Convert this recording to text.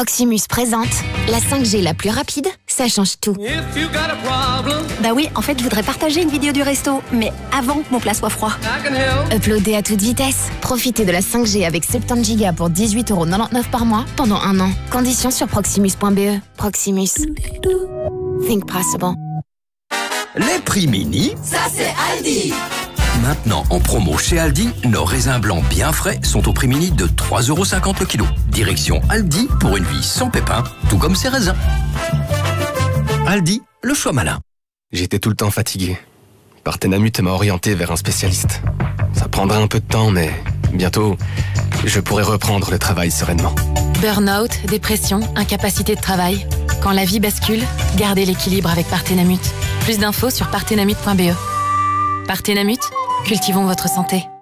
Proximus présente la 5G la plus rapide, ça change tout. Bah oui, en fait, je voudrais partager une vidéo du resto, mais avant que mon plat soit froid. Uploader à toute vitesse. Profitez de la 5G avec 70 Go pour 18,99€ par mois pendant 1 an. Conditions sur proximus.be. Proximus. Think possible. Les prix mini, ça c'est Aldi. Maintenant en promo chez Aldi, nos raisins blancs bien frais sont au prix mini de 3,50€ le kilo. Direction Aldi pour une vie sans pépins, tout comme ses raisins. Aldi, le choix malin. J'étais tout le temps fatigué. Partenamut m'a orienté vers un spécialiste. Ça prendra un peu de temps, mais bientôt, je pourrai reprendre le travail sereinement. Burnout, dépression, incapacité de travail. Quand la vie bascule, gardez l'équilibre avec Partenamut. Plus d'infos sur partenamut.be. Partenamut, cultivons votre santé.